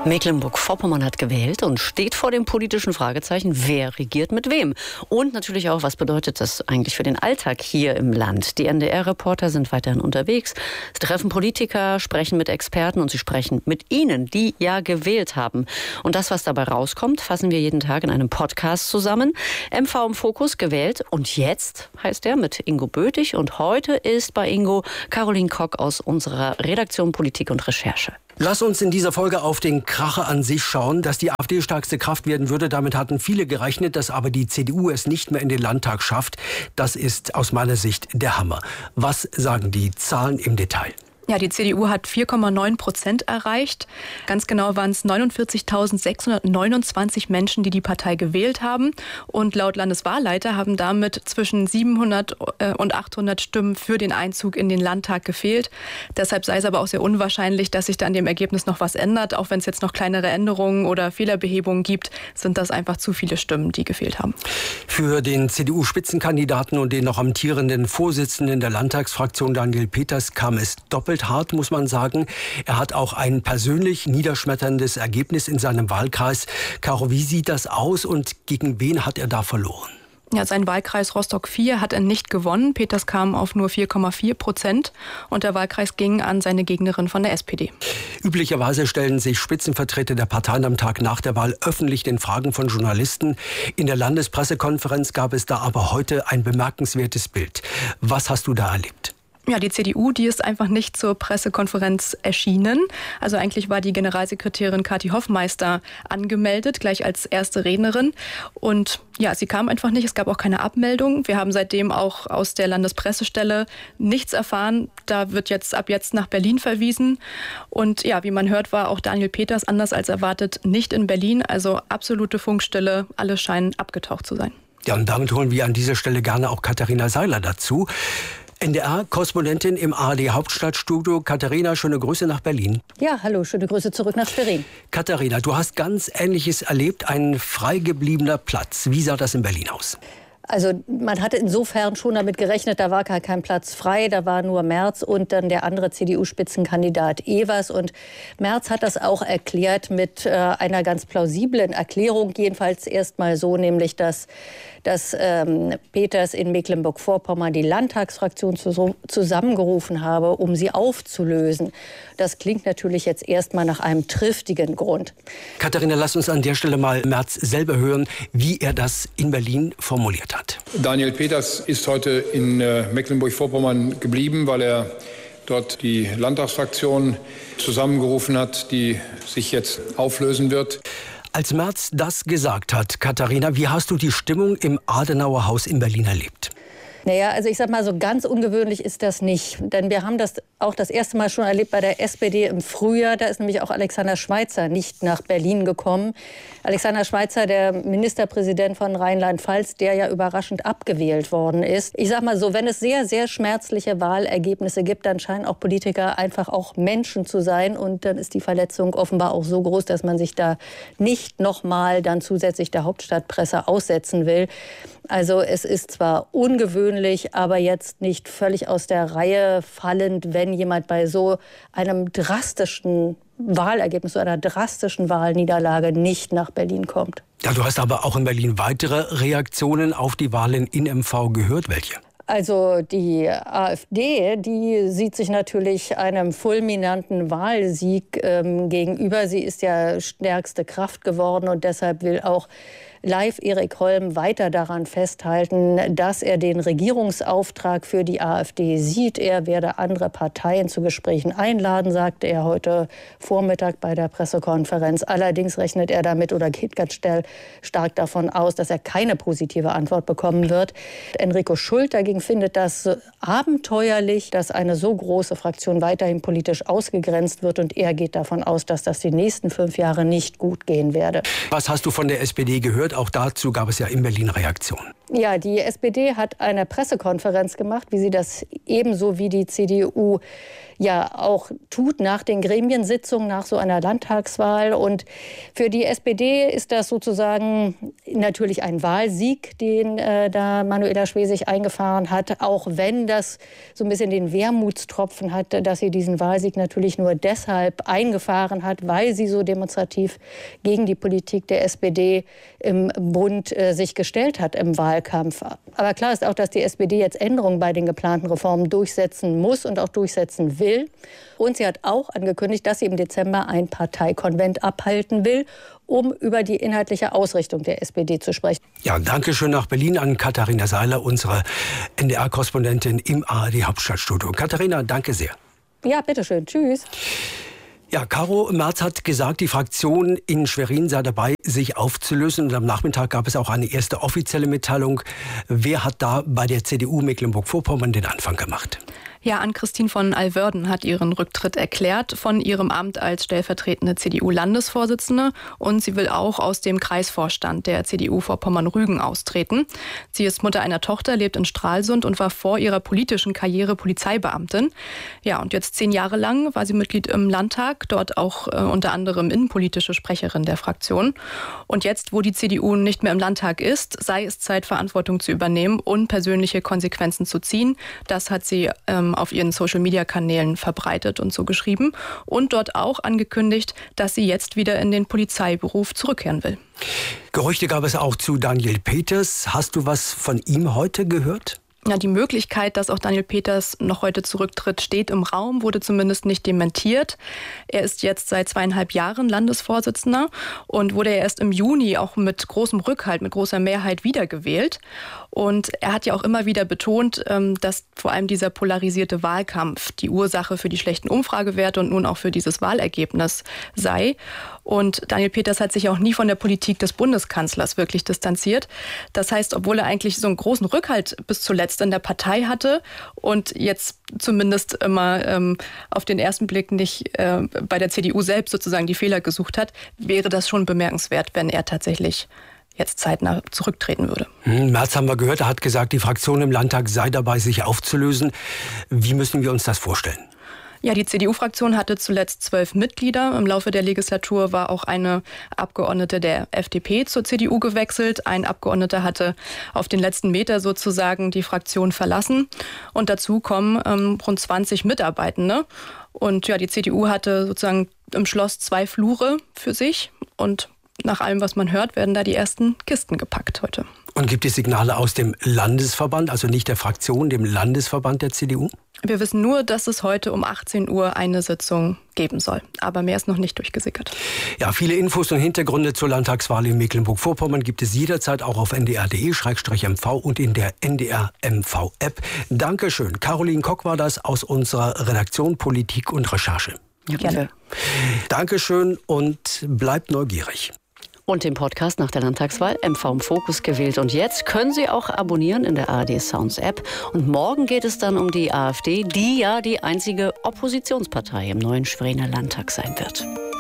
Mecklenburg-Vorpommern hat gewählt und steht vor dem politischen Fragezeichen, wer regiert mit wem? Und natürlich auch, was bedeutet das eigentlich für den Alltag hier im Land? Die NDR-Reporter sind weiterhin unterwegs. Sie treffen Politiker, sprechen mit Experten und sie sprechen mit Ihnen, die ja gewählt haben. Und das, was dabei rauskommt, fassen wir jeden Tag in einem Podcast zusammen. MV im Fokus gewählt und jetzt heißt er mit Ingo Böthig. Und heute ist bei Ingo Caroline Kock aus unserer Redaktion Politik und Recherche. Lass uns in dieser Folge auf den Kracher an sich schauen, dass die AfD stärkste Kraft werden würde. Damit hatten viele gerechnet, dass aber die CDU es nicht mehr in den Landtag schafft. Das ist aus meiner Sicht der Hammer. Was sagen die Zahlen im Detail? Ja, die CDU hat 4,9% erreicht. Ganz genau waren es 49.629 Menschen, die die Partei gewählt haben. Und laut Landeswahlleiter haben damit zwischen 700 und 800 Stimmen für den Einzug in den Landtag gefehlt. Deshalb sei es aber auch sehr unwahrscheinlich, dass sich da an dem Ergebnis noch was ändert. Auch wenn es jetzt noch kleinere Änderungen oder Fehlerbehebungen gibt, sind das einfach zu viele Stimmen, die gefehlt haben. Für den CDU-Spitzenkandidaten und den noch amtierenden Vorsitzenden der Landtagsfraktion Daniel Peters kam es doppelt hart, muss man sagen. Er hat auch ein persönlich niederschmetterndes Ergebnis in seinem Wahlkreis. Caro, wie sieht das aus und gegen wen hat er da verloren? Ja, sein Wahlkreis Rostock 4 hat er nicht gewonnen. Peters kam auf nur 4,4% und der Wahlkreis ging an seine Gegnerin von der SPD. Üblicherweise stellen sich Spitzenvertreter der Parteien am Tag nach der Wahl öffentlich den Fragen von Journalisten. In der Landespressekonferenz gab es da aber heute ein bemerkenswertes Bild. Was hast du da erlebt? Ja, die CDU, die ist einfach nicht zur Pressekonferenz erschienen. Also eigentlich war die Generalsekretärin Kathi Hoffmeister angemeldet, gleich als erste Rednerin. Und ja, sie kam einfach nicht. Es gab auch keine Abmeldung. Wir haben seitdem auch aus der Landespressestelle nichts erfahren. Da wird jetzt ab jetzt nach Berlin verwiesen. Und ja, wie man hört, war auch Daniel Peters anders als erwartet nicht in Berlin. Also absolute Funkstille. Alle scheinen abgetaucht zu sein. Ja, und damit holen wir an dieser Stelle gerne auch Katharina Seiler dazu. NDR-Korrespondentin im ARD-Hauptstadtstudio. Katharina, schöne Grüße nach Berlin. Ja, hallo, schöne Grüße zurück nach Schwerin. Katharina, du hast ganz Ähnliches erlebt, ein frei gebliebener Platz. Wie sah das in Berlin aus? Also man hatte insofern schon damit gerechnet, da war gar kein Platz frei, da war nur Merz und dann der andere CDU-Spitzenkandidat Evers. Und Merz hat das auch erklärt mit einer ganz plausiblen Erklärung, jedenfalls erstmal so, nämlich dass Peters in Mecklenburg-Vorpommern die Landtagsfraktion zusammengerufen habe, um sie aufzulösen. Das klingt natürlich jetzt erstmal nach einem triftigen Grund. Katharina, lass uns an der Stelle mal Merz selber hören, wie er das in Berlin formuliert hat. Daniel Peters ist heute in Mecklenburg-Vorpommern geblieben, weil er dort die Landtagsfraktion zusammengerufen hat, die sich jetzt auflösen wird. Als Merz das gesagt hat, Katharina, wie hast du die Stimmung im Adenauer Haus in Berlin erlebt? Naja, also ich sag mal, so ganz ungewöhnlich ist das nicht. Denn wir haben das auch das erste Mal schon erlebt bei der SPD im Frühjahr. Da ist nämlich auch Alexander Schweitzer nicht nach Berlin gekommen. Alexander Schweitzer, der Ministerpräsident von Rheinland-Pfalz, der ja überraschend abgewählt worden ist. Ich sag mal so, wenn es sehr, sehr schmerzliche Wahlergebnisse gibt, dann scheinen auch Politiker einfach auch Menschen zu sein. Und dann ist die Verletzung offenbar auch so groß, dass man sich da nicht nochmal dann zusätzlich der Hauptstadtpresse aussetzen will. Also es ist zwar ungewöhnlich, aber jetzt nicht völlig aus der Reihe fallend, wenn jemand bei so einem drastischen Wahlergebnis, so einer drastischen Wahlniederlage nicht nach Berlin kommt. Ja, du hast aber auch in Berlin weitere Reaktionen auf die Wahlen in MV gehört. Welche? Also die AfD, die sieht sich natürlich einem fulminanten Wahlsieg gegenüber. Sie ist ja stärkste Kraft geworden und deshalb will auch Live Erik Holm weiter daran festhalten, dass er den Regierungsauftrag für die AfD sieht. Er werde andere Parteien zu Gesprächen einladen, sagte er heute Vormittag bei der Pressekonferenz. Allerdings rechnet er damit oder geht ganz stark davon aus, dass er keine positive Antwort bekommen wird. Enrico Schult dagegen findet das abenteuerlich, dass eine so große Fraktion weiterhin politisch ausgegrenzt wird. Und er geht davon aus, dass das die nächsten 5 Jahre nicht gut gehen werde. Was hast du von der SPD gehört? reagiert? Auch dazu gab es ja in Berlin Reaktionen. Ja, die SPD hat eine Pressekonferenz gemacht, wie sie das ebenso wie die CDU ja auch tut nach den Gremiensitzungen, nach so einer Landtagswahl. Und für die SPD ist das sozusagen natürlich ein Wahlsieg, den da Manuela Schwesig eingefahren hat, auch wenn das so ein bisschen den Wermutstropfen hat, dass sie diesen Wahlsieg natürlich nur deshalb eingefahren hat, weil sie so demonstrativ gegen die Politik der SPD im Bund sich gestellt hat im Wahlkampf. Aber klar ist auch, dass die SPD jetzt Änderungen bei den geplanten Reformen durchsetzen muss und auch durchsetzen will. Und sie hat auch angekündigt, dass sie im Dezember ein Parteikonvent abhalten will, um über die inhaltliche Ausrichtung der SPD zu sprechen. Ja, danke schön nach Berlin an Katharina Seiler, unsere NDR-Korrespondentin im ARD-Hauptstadtstudio. Katharina, danke sehr. Ja, bitteschön. Tschüss. Ja, Caro Merz hat gesagt, die Fraktion in Schwerin sei dabei, sich aufzulösen. Und am Nachmittag gab es auch eine erste offizielle Mitteilung. Wer hat da bei der CDU Mecklenburg-Vorpommern den Anfang gemacht? Ja, Ann-Christine von Alwörden hat ihren Rücktritt erklärt von ihrem Amt als stellvertretende CDU-Landesvorsitzende und sie will auch aus dem Kreisvorstand der CDU Vorpommern-Rügen austreten. Sie ist Mutter einer Tochter, lebt in Stralsund und war vor ihrer politischen Karriere Polizeibeamtin. Ja, und jetzt 10 Jahre lang war sie Mitglied im Landtag, dort auch unter anderem innenpolitische Sprecherin der Fraktion. Und jetzt, wo die CDU nicht mehr im Landtag ist, sei es Zeit, Verantwortung zu übernehmen und persönliche Konsequenzen zu ziehen. Das hat sie auf ihren Social-Media-Kanälen verbreitet und so geschrieben und dort auch angekündigt, dass sie jetzt wieder in den Polizeiberuf zurückkehren will. Gerüchte gab es auch zu Daniel Peters. Hast du was von ihm heute gehört? Ja, die Möglichkeit, dass auch Daniel Peters noch heute zurücktritt, steht im Raum, wurde zumindest nicht dementiert. Er ist jetzt seit 2,5 Jahren Landesvorsitzender und wurde erst im Juni auch mit großem Rückhalt, mit großer Mehrheit wiedergewählt. Und er hat ja auch immer wieder betont, dass vor allem dieser polarisierte Wahlkampf die Ursache für die schlechten Umfragewerte und nun auch für dieses Wahlergebnis sei. Und Daniel Peters hat sich auch nie von der Politik des Bundeskanzlers wirklich distanziert. Das heißt, obwohl er eigentlich so einen großen Rückhalt bis zuletzt in der Partei hatte und jetzt zumindest immer auf den ersten Blick nicht bei der CDU selbst sozusagen die Fehler gesucht hat, wäre das schon bemerkenswert, wenn er tatsächlich jetzt zeitnah zurücktreten würde. Merz haben wir gehört, er hat gesagt, die Fraktion im Landtag sei dabei, sich aufzulösen. Wie müssen wir uns das vorstellen? Ja, die CDU-Fraktion hatte zuletzt 12 Mitglieder. Im Laufe der Legislatur war auch eine Abgeordnete der FDP zur CDU gewechselt. Ein Abgeordneter hatte auf den letzten Meter sozusagen die Fraktion verlassen. Und dazu kommen rund 20 Mitarbeitende. Und ja, die CDU hatte sozusagen im Schloss 2 Flure für sich. Und nach allem, was man hört, werden da die ersten Kisten gepackt heute. Und gibt es Signale aus dem Landesverband, also nicht der Fraktion, dem Landesverband der CDU? Wir wissen nur, dass es heute um 18 Uhr eine Sitzung geben soll. Aber mehr ist noch nicht durchgesickert. Ja, viele Infos und Hintergründe zur Landtagswahl in Mecklenburg-Vorpommern gibt es jederzeit auch auf ndr.de/mv und in der NDR-MV-App. Dankeschön. Caroline Kock war das aus unserer Redaktion Politik und Recherche. Ja, gerne. Dankeschön und bleibt neugierig. Und den Podcast nach der Landtagswahl MV im Fokus gewählt. Und jetzt können Sie auch abonnieren in der ARD Sounds App. Und morgen geht es dann um die AfD, die ja die einzige Oppositionspartei im neuen Schweriner Landtag sein wird.